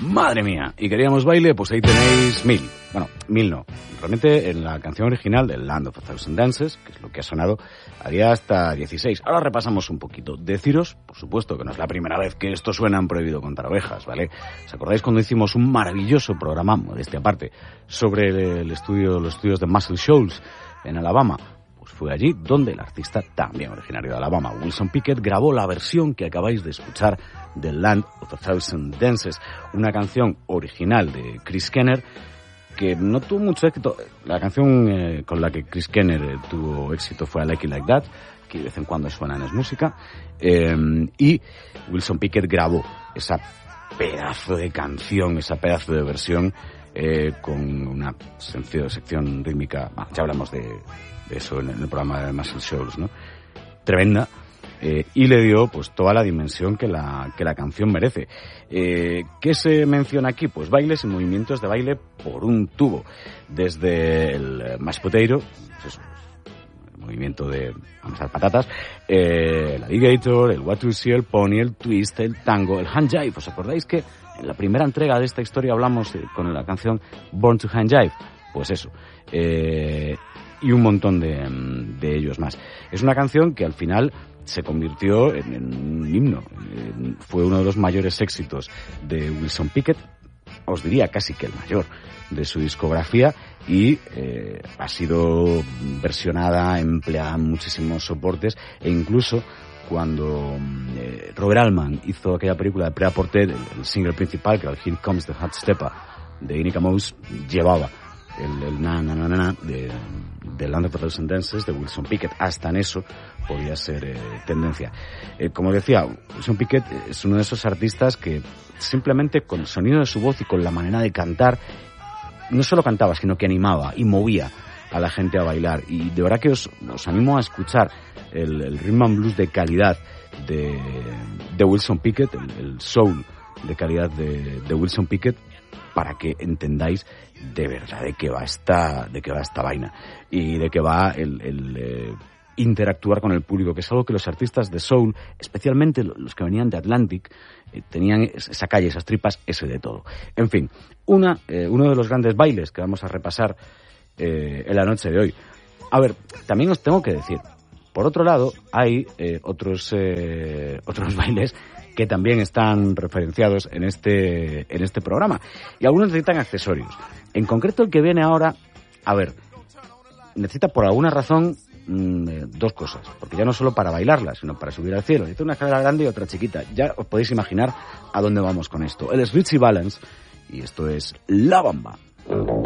Madre mía, y queríamos baile, pues ahí tenéis 1000. Bueno, 1000 no. Realmente en la canción original de Land of a Thousand Dances, que es lo que ha sonado, había hasta 16. Ahora repasamos un poquito. Deciros, por supuesto, que no es la primera vez que esto suena en Prohibido Contar Ovejas, ¿vale? ¿Os acordáis cuando hicimos un maravilloso programa, modestia aparte, sobre los estudios de Muscle Shoals en Alabama? Pues fue allí donde el artista, también originario de Alabama, Wilson Pickett, grabó la versión que acabáis de escuchar de Land of a Thousand Dances, una canción original de Chris Kenner que no tuvo mucho éxito. La canción con la que Chris Kenner tuvo éxito fue I Like It Like That, que de vez en cuando suena en Es Música, y Wilson Pickett grabó esa pedazo de canción, esa pedazo de versión con una sección rítmica. Ya hablamos de eso en el programa de Muscle Shoals, ¿no? Tremenda. Y le dio pues toda la dimensión que la canción merece. ¿Qué se menciona aquí? Pues bailes y movimientos de baile por un tubo. Desde el mashed potato, pues eso, el movimiento de amasar patatas, el alligator, el what to see, el pony, el twist, el tango, el hand jive. ¿Os acordáis que en la primera entrega de esta historia hablamos con la canción Born to Hand Jive? Pues eso. Y un montón de ellos más. Es una canción que al final se convirtió en un himno. Fue uno de los mayores éxitos de Wilson Pickett, os diría casi que el mayor de su discografía, y ha sido versionada, empleada en muchísimos soportes, e incluso cuando Robert Altman hizo aquella película de Prêt à Porter, el single principal, que era el Here Comes the Hot Stepper de Inica Mouse, llevaba el na na na na de Land of a Thousand Dances de Wilson Pickett. Hasta en eso podía ser tendencia. Como decía, Wilson Pickett es uno de esos artistas que simplemente con el sonido de su voz y con la manera de cantar, no solo cantaba, sino que animaba y movía a la gente a bailar. Y de verdad que os animo a escuchar el rhythm and blues de calidad de Wilson Pickett, el soul de calidad de Wilson Pickett, para que entendáis de verdad de qué va esta vaina y de qué va el interactuar con el público, que es algo que los artistas de soul, especialmente los que venían de Atlantic, tenían esa calle, esas tripas, ese de todo. En fin, uno de los grandes bailes que vamos a repasar en la noche de hoy. A ver, también os tengo que decir, por otro lado, hay otros bailes que también están referenciados en este programa, y algunos necesitan accesorios. En concreto, el que viene ahora, a ver, necesita por alguna razón dos cosas, porque ya no solo para bailarla, sino para subir al cielo. Necesita una escalera grande y otra chiquita. Ya os podéis imaginar a dónde vamos con esto. Él es Ritchie Valens y esto es La Bamba.